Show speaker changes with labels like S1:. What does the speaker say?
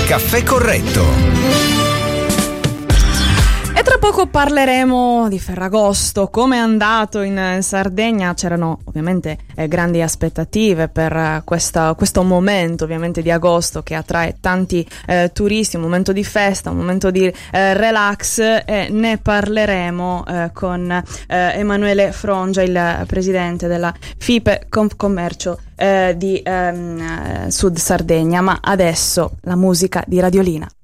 S1: Caffè Corretto.
S2: E tra poco parleremo di Ferragosto, come è andato in Sardegna. C'erano ovviamente grandi aspettative per questo momento ovviamente di agosto che attrae tanti turisti, un momento di festa, un momento di relax, e ne parleremo con Emanuele Frongia, il presidente della FIPE Confcommercio di Sud Sardegna. Ma adesso la musica di Radiolina.